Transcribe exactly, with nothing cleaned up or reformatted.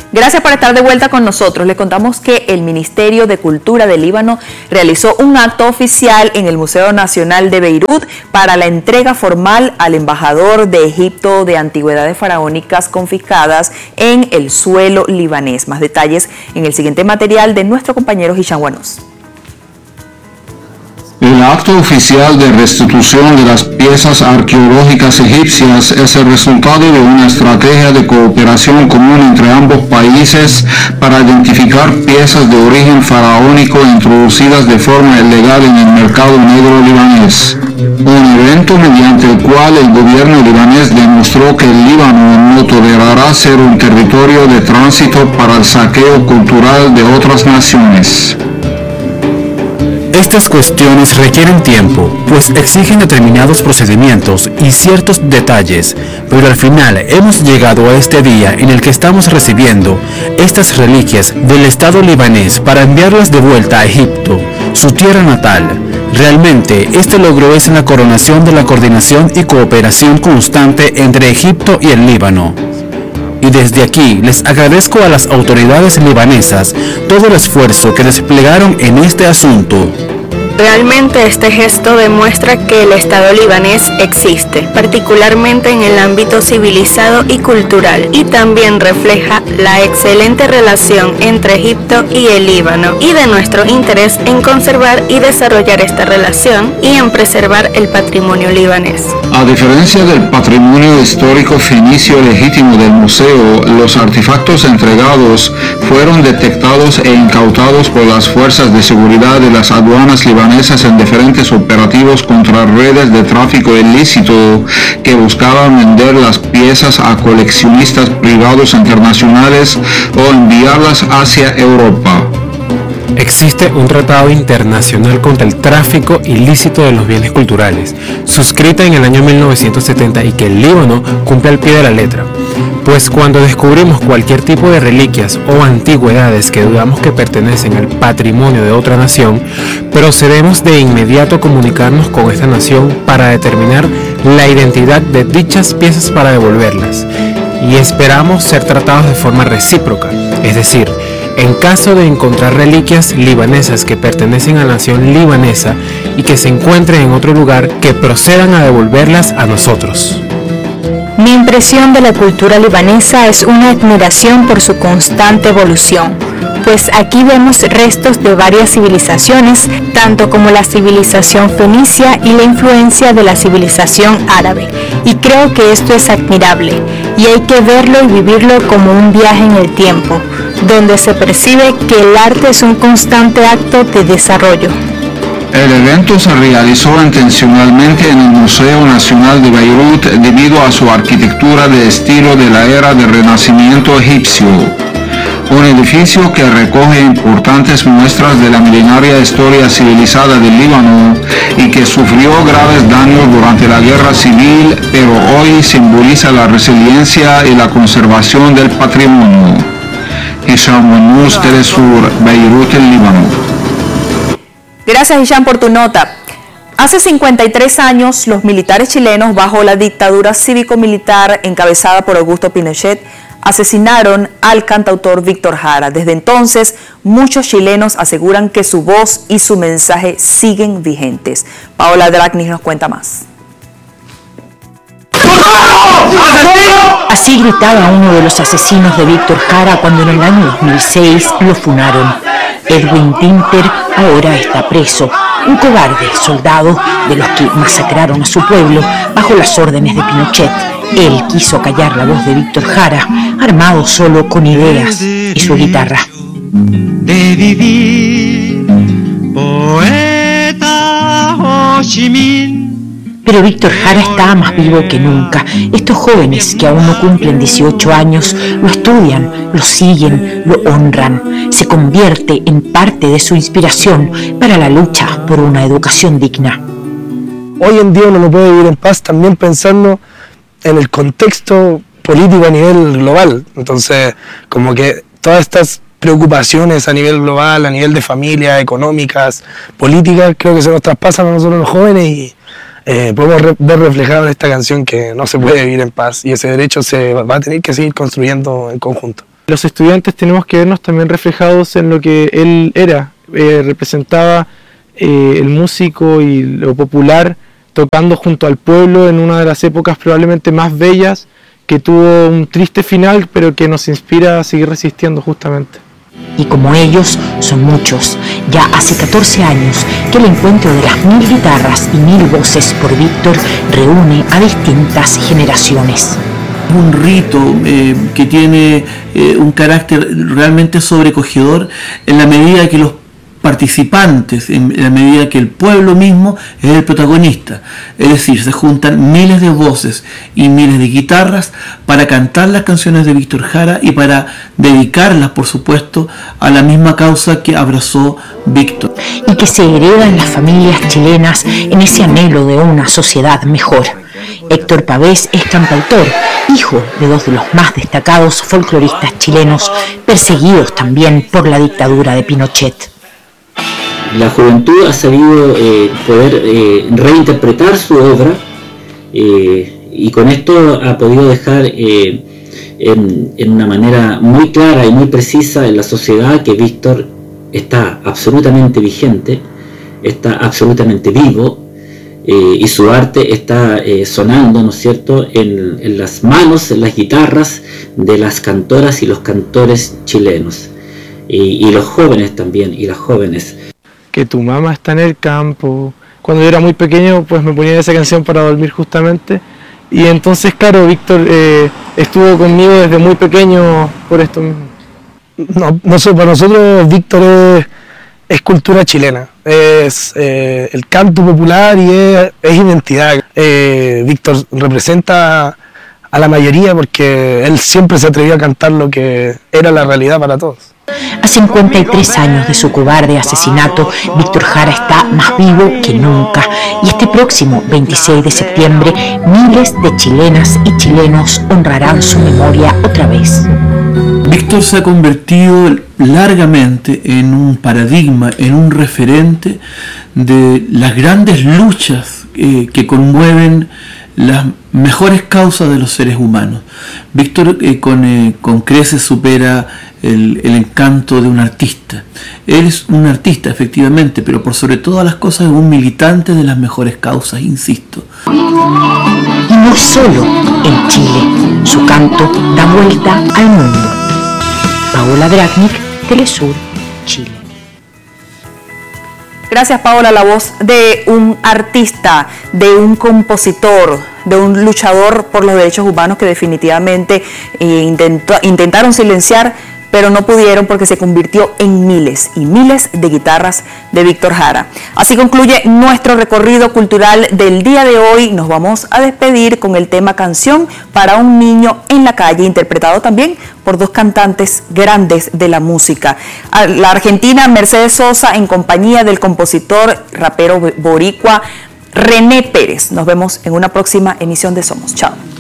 Gracias por estar de vuelta con nosotros. Les contamos que el Ministerio de Cultura del Líbano realizó un acto oficial en el Museo Nacional de Beirut para la entrega formal al embajador de Egipto de antigüedades faraónicas confiscadas en el suelo libanés. Más detalles en el siguiente material de nuestro compañero Hisham Wanos. El acto oficial de restitución de las piezas arqueológicas egipcias es el resultado de una estrategia de cooperación común entre ambos países para identificar piezas de origen faraónico introducidas de forma ilegal en el mercado negro libanés. Un evento mediante el cual el gobierno libanés demostró que el Líbano no tolerará ser un territorio de tránsito para el saqueo cultural de otras naciones. Estas cuestiones requieren tiempo, pues exigen determinados procedimientos y ciertos detalles, pero al final hemos llegado a este día en el que estamos recibiendo estas reliquias del Estado libanés para enviarlas de vuelta a Egipto, su tierra natal. Realmente, este logro es la coronación de la coordinación y cooperación constante entre Egipto y el Líbano. Y desde aquí les agradezco a las autoridades libanesas todo el esfuerzo que desplegaron en este asunto. Realmente este gesto demuestra que el Estado libanés existe, particularmente en el ámbito civilizado y cultural, y también refleja la excelente relación entre Egipto y el Líbano, y de nuestro interés en conservar y desarrollar esta relación y en preservar el patrimonio libanés. A diferencia del patrimonio histórico fenicio legítimo del museo, los artefactos entregados fueron detectados e incautados por las fuerzas de seguridad de las aduanas libanesas en diferentes operativos contra redes de tráfico ilícito que buscaban vender las piezas a coleccionistas privados internacionales o enviarlas hacia Europa. Existe un tratado internacional contra el tráfico ilícito de los bienes culturales, suscrita en el año mil novecientos setenta y que el Líbano cumple al pie de la letra. Pues cuando descubrimos cualquier tipo de reliquias o antigüedades que dudamos que pertenecen al patrimonio de otra nación, procedemos de inmediato a comunicarnos con esta nación para determinar la identidad de dichas piezas para devolverlas. Y esperamos ser tratados de forma recíproca, es decir, en caso de encontrar reliquias libanesas que pertenecen a la nación libanesa y que se encuentren en otro lugar, que procedan a devolverlas a nosotros. Mi impresión de la cultura libanesa es una admiración por su constante evolución, pues aquí vemos restos de varias civilizaciones, tanto como la civilización fenicia y la influencia de la civilización árabe, y creo que esto es admirable, y hay que verlo y vivirlo como un viaje en el tiempo, donde se percibe que el arte es un constante acto de desarrollo. El evento se realizó intencionalmente en el Museo Nacional de Beirut debido a su arquitectura de estilo de la era del Renacimiento egipcio. Un edificio que recoge importantes muestras de la milenaria historia civilizada del Líbano y que sufrió graves daños durante la guerra civil, pero hoy simboliza la resiliencia y la conservación del patrimonio. Hisham Wanos, Telesur, Beirut, el Líbano. Gracias, Hisham, por tu nota. Hace cincuenta y tres años, los militares chilenos, bajo la dictadura cívico-militar encabezada por Augusto Pinochet, asesinaron al cantautor Víctor Jara. Desde entonces, muchos chilenos aseguran que su voz y su mensaje siguen vigentes. Paola Dragnis nos cuenta más. Así gritaba uno de los asesinos de Víctor Jara cuando en el año dos mil seis lo funaron. Edwin Tinter ahora está preso, un cobarde soldado de los que masacraron a su pueblo bajo las órdenes de Pinochet. Él quiso callar la voz de Víctor Jara, armado solo con ideas y su guitarra. De vivir, poeta Ho Chi Minh. Pero Víctor Jara está más vivo que nunca. Estos jóvenes que aún no cumplen dieciocho años lo estudian, lo siguen, lo honran. Se convierte en parte de su inspiración para la lucha por una educación digna. Hoy en día uno no puede vivir en paz también pensando en el contexto político a nivel global. Entonces, como que todas estas preocupaciones a nivel global, a nivel de familia, económicas, políticas, creo que se nos traspasan a nosotros los jóvenes y Eh, podemos re ver reflejado en esta canción que no se puede vivir en paz y ese derecho se va a tener que seguir construyendo en conjunto. Los estudiantes tenemos que vernos también reflejados en lo que él era, eh, representaba eh, el músico y lo popular, tocando junto al pueblo en una de las épocas probablemente más bellas, que tuvo un triste final, pero que nos inspira a seguir resistiendo justamente. Y como ellos, son muchos. Ya hace catorce años que el encuentro de las mil guitarras y mil voces por Víctor reúne a distintas generaciones. Un rito eh, que tiene eh, un carácter realmente sobrecogedor en la medida que los participantes, en la medida que el pueblo mismo es el protagonista. Es decir, se juntan miles de voces y miles de guitarras para cantar las canciones de Víctor Jara y para dedicarlas, por supuesto, a la misma causa que abrazó Víctor. Y que se hereda en las familias chilenas en ese anhelo de una sociedad mejor. Héctor Pavés es cantautor, hijo de dos de los más destacados folcloristas chilenos, perseguidos también por la dictadura de Pinochet. La juventud ha sabido eh, poder eh, reinterpretar su obra eh, y con esto ha podido dejar eh, en, en una manera muy clara y muy precisa en la sociedad que Víctor está absolutamente vigente, está absolutamente vivo eh, y su arte está eh, sonando, ¿no es cierto?, en, en las manos, en las guitarras de las cantoras y los cantores chilenos y, y los jóvenes también y las jóvenes. Que tu mamá está en el campo. Cuando yo era muy pequeño, pues me ponía esa canción para dormir justamente. Y entonces, claro, Víctor eh, estuvo conmigo desde muy pequeño por esto mismo. No, no sé, para nosotros Víctor es, es cultura chilena, es eh, el canto popular y es, es identidad. Eh, Víctor representa a la mayoría porque él siempre se atrevió a cantar lo que era la realidad para todos. A cincuenta y tres años de su cobarde asesinato, Víctor Jara está más vivo que nunca. Y este próximo veintiséis de septiembre, miles de chilenas y chilenos honrarán su memoria otra vez. Víctor se ha convertido largamente en un paradigma, en un referente de las grandes luchas eh, que conmueven las mejores causas de los seres humanos. Víctor eh, con, eh, con creces supera el, el encanto de un artista. Él es un artista, efectivamente, pero por sobre todas las cosas es un militante de las mejores causas, insisto. Y no solo en Chile, su canto da vuelta al mundo. Paola Dragnik, Telesur, Chile. Gracias, Paola, la voz de un artista, de un compositor, de un luchador por los derechos humanos que definitivamente eh, intentó, intentaron silenciar, pero no pudieron porque se convirtió en miles y miles de guitarras de Víctor Jara. Así concluye nuestro recorrido cultural del día de hoy. Nos vamos a despedir con el tema Canción para un niño en la calle, interpretado también por dos cantantes grandes de la música. La argentina Mercedes Sosa en compañía del compositor rapero boricua René Pérez. Nos vemos en una próxima emisión de Somos. Chao.